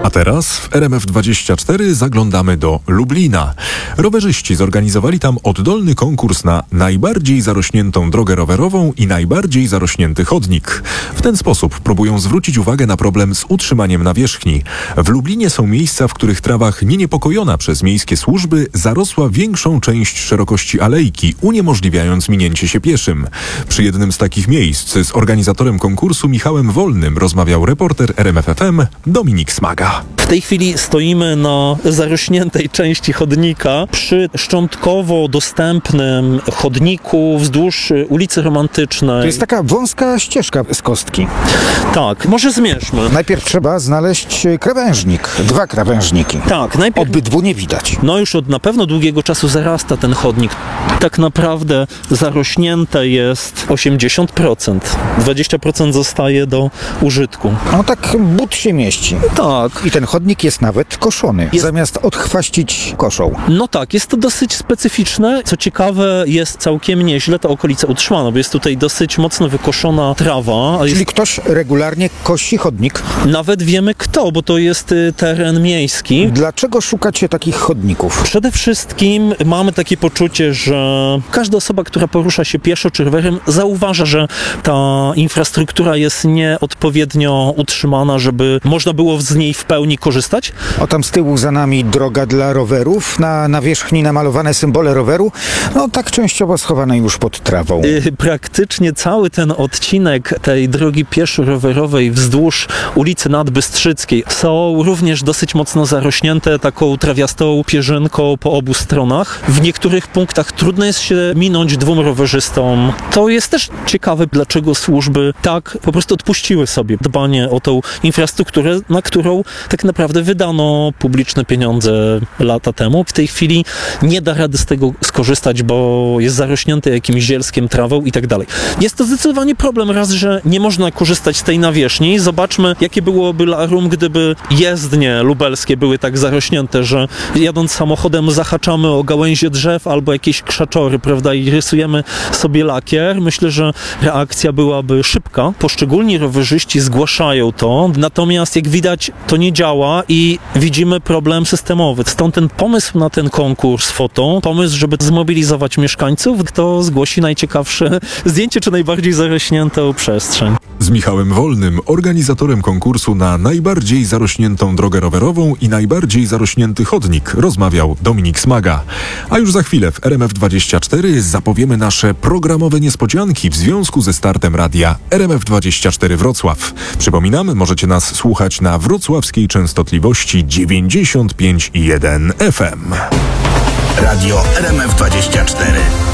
A teraz w RMF24 zaglądamy do Lublina. Rowerzyści zorganizowali tam oddolny konkurs na najbardziej zarośniętą drogę rowerową i najbardziej zarośnięty chodnik. W ten sposób próbują zwrócić uwagę na problem z utrzymaniem nawierzchni. W Lublinie są miejsca, w których trawa niepokojona przez miejskie służby zarosła większą część szerokości alejki, uniemożliwiając minięcie się pieszym. Przy jednym z takich miejsc z organizatorem konkursu Michałem Wolnym rozmawiał reporter RMF FM Dominik Smaga. W tej chwili stoimy na zarośniętej części chodnika przy szczątkowo dostępnym chodniku wzdłuż ulicy Romantycznej. To jest taka wąska ścieżka z kostki. Tak, może zmierzmy. Najpierw trzeba znaleźć krawężnik, 2 krawężniki. Tak, najpierw... Obydwu nie widać. No już od na pewno długiego czasu zarasta ten chodnik. Tak naprawdę zarośnięte jest 80%. 20% zostaje do użytku. No tak but się mieści. Tak. I ten chodnik jest nawet koszony, zamiast odchwaścić koszą. No tak, jest to dosyć specyficzne. Co ciekawe, jest całkiem nieźle ta okolica utrzymana, bo jest tutaj dosyć mocno wykoszona trawa. Czyli ktoś regularnie kosi chodnik? Nawet wiemy kto, bo to jest teren miejski. Dlaczego szukacie takich chodników? Przede wszystkim mamy takie poczucie, że każda osoba, która porusza się pieszo czy rowerem, zauważa, że ta infrastruktura jest nieodpowiednio utrzymana, żeby można było z niej w pełni korzystać. O, tam z tyłu za nami droga dla rowerów, na nawierzchni namalowane symbole roweru, no tak częściowo schowane już pod trawą. Praktycznie cały ten odcinek tej drogi pieszo-rowerowej wzdłuż ulicy Nadbystrzyckiej są również dosyć mocno zarośnięte taką trawiastą pierzynką po obu stronach. W niektórych punktach trudno jest się minąć 2 rowerzystom. To jest też ciekawe, dlaczego służby tak po prostu odpuściły sobie dbanie o tą infrastrukturę, na którą tak naprawdę wydano publiczne pieniądze lata temu. W tej chwili nie da rady z tego skorzystać, bo jest zarośnięte jakimś zielskiem, trawą i tak dalej. Jest to zdecydowanie problem, raz, że nie można korzystać z tej nawierzchni. Zobaczmy, jakie byłoby larum, gdyby jezdnie lubelskie były tak zarośnięte, że jadąc samochodem zahaczamy o gałęzie drzew albo jakieś krzaczory, prawda, i rysujemy sobie lakier. Myślę, że reakcja byłaby szybka. Poszczególni rowerzyści zgłaszają to, natomiast jak widać, to nie działa i widzimy problem systemowy. Stąd ten pomysł na ten konkurs foto, pomysł, żeby zmobilizować mieszkańców, kto zgłosi najciekawsze zdjęcie czy najbardziej zarośniętą przestrzeń. Z Michałem Wolnym, organizatorem konkursu na najbardziej zarośniętą drogę rowerową i najbardziej zarośnięty chodnik, rozmawiał Dominik Smaga. A już za chwilę w RMF24 zapowiemy nasze programowe niespodzianki w związku ze startem radia RMF24 Wrocław. Przypominam, możecie nas słuchać na wrocławskiej częstotliwości 95,1 FM. Radio RMF24.